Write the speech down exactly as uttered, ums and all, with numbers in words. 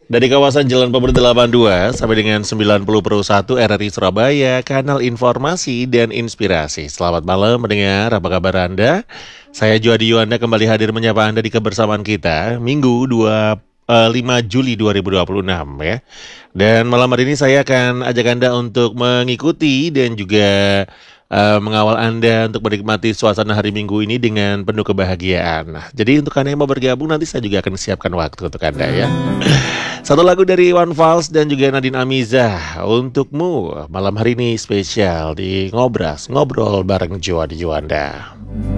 Dari kawasan Jalan Pemuda delapan puluh dua sampai dengan sembilan puluh per satu R R I Surabaya, kanal informasi dan inspirasi. Selamat malam mendengar, apa kabar Anda? Saya Juadi Yuanda kembali hadir menyapa Anda di kebersamaan kita Minggu dua, eh, lima Juli dua ribu dua puluh enam ya. Dan malam hari ini saya akan ajak Anda untuk mengikuti dan juga eh, mengawal Anda untuk menikmati suasana hari Minggu ini dengan penuh kebahagiaan. Nah, jadi untuk Anda yang mau bergabung nanti saya juga akan siapkan waktu untuk Anda ya. Satu lagu dari Iwan Fals dan juga Nadine Amizah untukmu malam hari ini spesial di Ngobras, ngobrol bareng Juadi Juanda.